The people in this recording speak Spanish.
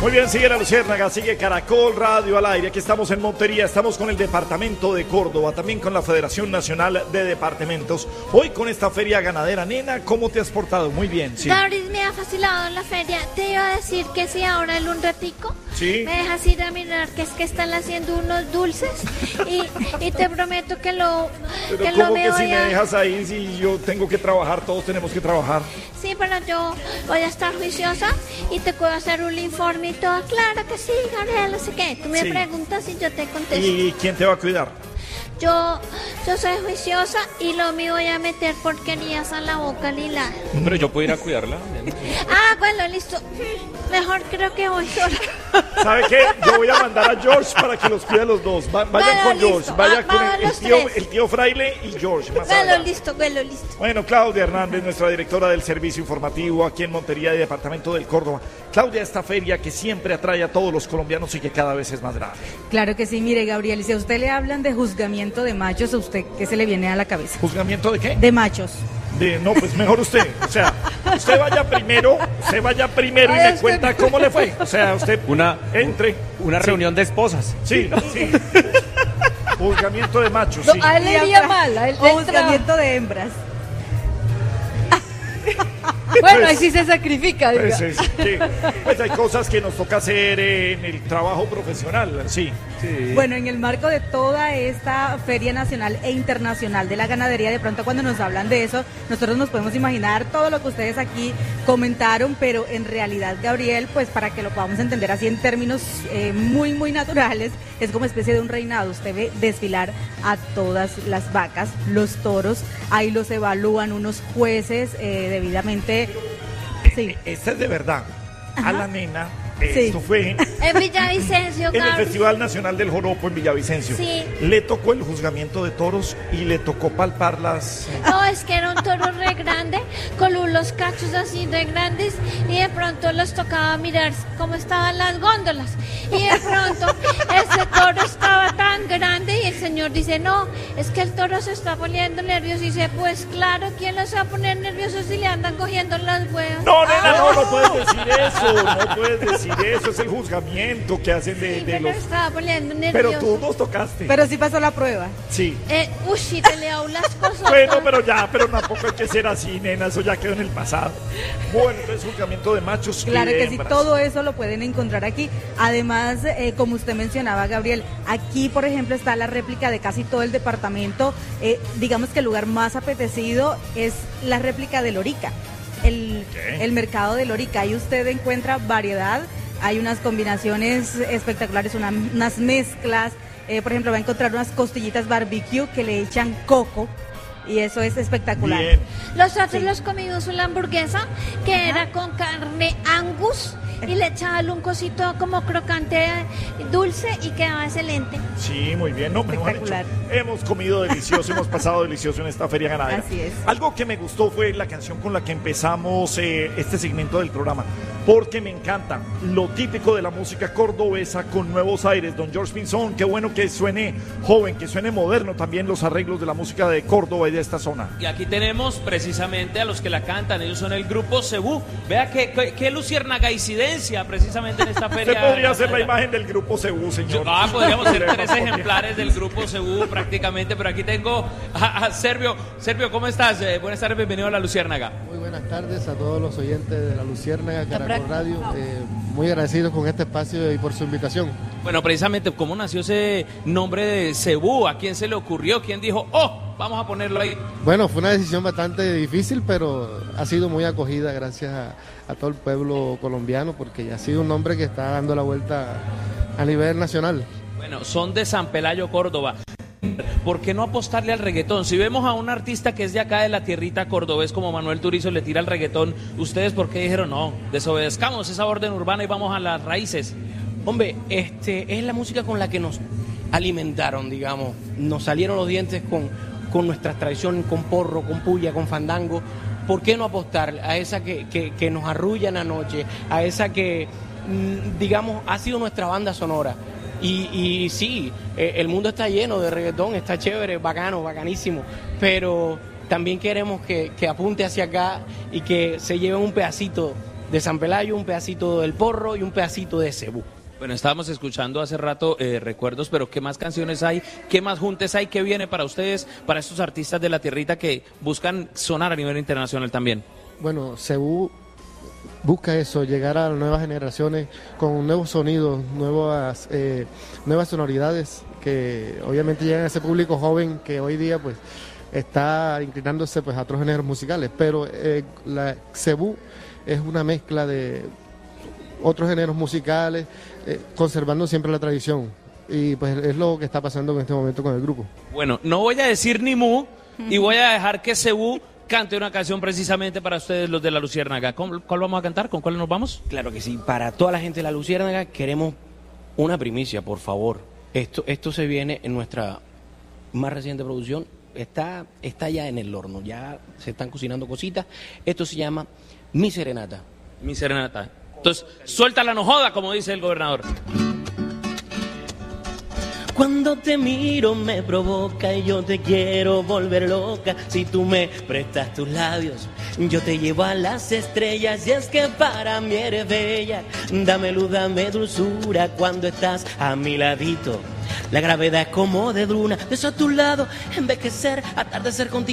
Muy bien, sigue La Luciérnaga, sigue Caracol Radio al aire. Aquí estamos en Montería, estamos con el Departamento de Córdoba, también con la Federación Nacional de Departamentos. Hoy con esta feria ganadera. Nena, ¿cómo te has portado? Muy bien, sí. Gabriel, me ha facilitado en la feria. Te iba a decir que si ahora en un ratico ¿Sí? me dejas ir a mirar que es que están haciendo unos dulces y te prometo que lo Pero que ¿cómo lo que me si voy me a... dejas ahí, si yo tengo que trabajar, todos tenemos que trabajar? Sí, pero yo voy a estar juiciosa y te puedo hacer un informe y todo. Claro que sí, Gabriel, no sé qué. Tú me Sí. preguntas y yo te contesto. ¿Y quién te va a cuidar? Yo soy juiciosa y lo mío voy a meter porquerías a la boca, Lila. Pero yo puedo ir a cuidarla. Ah, bueno, listo. Mejor creo que voy sola. ¿Sabe qué? Yo voy a mandar a George para que los cuide los dos. Vayan Bueno, con listo. George, vayan con Vamos el los tío, tres. el tío Fraile y George. Más Bueno, adelante. listo. Bueno, Claudia Hernández, nuestra directora del Servicio Informativo aquí en Montería y Departamento del Córdoba. Claudia, esta feria que siempre atrae a todos los colombianos y que cada vez es más grande. Claro que sí, mire, Gabriel, si a usted le hablan de juzgamiento de machos, ¿a usted qué se le viene a la cabeza? ¿Juzgamiento de qué? De machos. No, pues mejor usted. O sea, usted vaya primero y me cuenta cómo le fue. O sea, usted entre. Una Sí. reunión de esposas. Sí. Juzgamiento de machos, No, sí. a él le iría mal, a él O juzgamiento de hembras. Bueno, ahí sí se sacrifica, diga. Pues hay cosas que nos toca hacer en el trabajo profesional, sí. Bueno, en el marco de toda esta Feria Nacional e Internacional de la Ganadería, de pronto cuando nos hablan de eso, nosotros nos podemos imaginar todo lo que ustedes aquí comentaron, pero en realidad, Gabriel, pues para que lo podamos entender así en términos muy naturales, es como especie de un reinado. Usted ve desfilar a todas las vacas, los toros, ahí los evalúan unos jueces debidamente. Sí. Esta es de verdad. Ajá. A la nena, Sí. esto fue En Villavicencio, en el Gabriel. Festival Nacional del Joropo en Villavicencio. Sí. Le tocó el juzgamiento de toros y le tocó palpar las... No, es que era un toro re grande, con unos cachos así re grandes, y de pronto los tocaba mirar cómo estaban las góndolas. Y de pronto ese toro estaba tan grande y el señor dice, no, es que el toro se está poniendo nervioso. Y dice, pues claro, ¿quién los va a poner nerviosos si le andan cogiendo las huevas? No, nena, no puedes decir eso, no puedes decir eso, es el juzgamiento que hacen de Me lo los... estaba poniendo Pero nervioso. tú nos tocaste. Pero sí pasó la prueba. Sí. Uy, sí, te leo las cosas. Bueno, pero tampoco hay que ser así, nena, eso ya quedó en el pasado. Bueno, entonces juzgamiento de machos y Claro de que sí, hembras. todo eso lo pueden encontrar aquí. Además, como usted mencionaba, Gabriel, aquí, por ejemplo, está la réplica de casi todo el departamento. Digamos que el lugar más apetecido es la réplica de Lorica, el mercado de Lorica. Ahí usted encuentra variedad, hay unas combinaciones espectaculares, unas mezclas. Por ejemplo, va a encontrar unas costillitas barbecue que le echan coco. Y eso es espectacular. Bien. Nosotros los comimos una hamburguesa que era con carne Angus y le echaban un cosito como crocante dulce y quedaba excelente. Sí, muy bien, no, mejor Espectacular. dicho, hemos comido delicioso, hemos pasado delicioso en esta feria ganadera. Así es. Algo que me gustó fue la canción con la que empezamos este segmento del programa, porque me encanta lo típico de la música cordobesa con nuevos aires. Don George Pinzón, qué bueno que suene joven, que suene moderno también los arreglos de la música de Córdoba y de esta zona. Y aquí tenemos precisamente a los que la cantan, ellos son el grupo Cebú. Vea qué luciernagaincidencia precisamente en esta feria. Usted podría hacer la imagen del grupo Cebú, señor. Podríamos ser tres ejemplares del grupo Cebú prácticamente, pero aquí tengo a Servio. Servio, ¿cómo estás? Buenas tardes, bienvenido a La Luciérnaga. Muy buenas tardes a todos los oyentes de La Luciérnaga, Caracol Radio. Muy agradecidos con este espacio y por su invitación. Bueno, precisamente, ¿cómo nació ese nombre de Cebú? ¿A quién se le ocurrió? ¿Quién dijo, vamos a ponerlo ahí? Bueno, fue una decisión bastante difícil, pero ha sido muy acogida gracias a todo el pueblo colombiano, porque ha sido un nombre que está dando la vuelta a nivel nacional. Bueno, son de San Pelayo, Córdoba. ¿Por qué no apostarle al reggaetón? Si vemos a un artista que es de acá de la tierrita cordobés como Manuel Turizo le tira al reggaetón, ¿ustedes por qué dijeron no? Desobedezcamos esa orden urbana y vamos a las raíces. Hombre, es la música con la que nos alimentaron, digamos. Nos salieron los dientes con nuestras tradiciones, con porro, con puya, con fandango. ¿Por qué no apostar a esa que nos arrulla en la noche, a esa que, digamos, ha sido nuestra banda sonora? Y sí, el mundo está lleno de reggaetón, está chévere, bacano, bacanísimo, pero también queremos que apunte hacia acá y que se lleven un pedacito de San Pelayo, un pedacito del Porro y un pedacito de Cebú. Bueno, estábamos escuchando hace rato recuerdos, pero ¿qué más canciones hay? ¿Qué más juntes hay? ¿Qué viene para ustedes, para estos artistas de la tierrita que buscan sonar a nivel internacional también? Bueno, Cebú busca eso, llegar a las nuevas generaciones con nuevos sonidos, nuevas sonoridades que obviamente llegan a ese público joven que hoy día pues está inclinándose pues a otros géneros musicales, pero la Cebú es una mezcla de otros géneros musicales, conservando siempre la tradición, y pues es lo que está pasando en este momento con el grupo. Bueno, no voy a decir ni mu y voy a dejar que Cebú cante una canción precisamente para ustedes, los de La Luciérnaga. ¿Cuál vamos a cantar? ¿Con cuál nos vamos? Claro que sí, para toda la gente de La Luciérnaga queremos una primicia, por favor. Esto se viene en nuestra más reciente producción, está ya en el horno, ya se están cocinando cositas. Esto se llama Mi Serenata. Mi Serenata. Entonces, suéltala, no joda, como dice el gobernador. Cuando te miro me provoca y yo te quiero volver loca. Si tú me prestas tus labios, yo te llevo a las estrellas. Y es que para mí eres bella. Dame luz, dame dulzura cuando estás a mi ladito. La gravedad es como de Bruna, beso a tu lado, envejecer, atardecer contigo.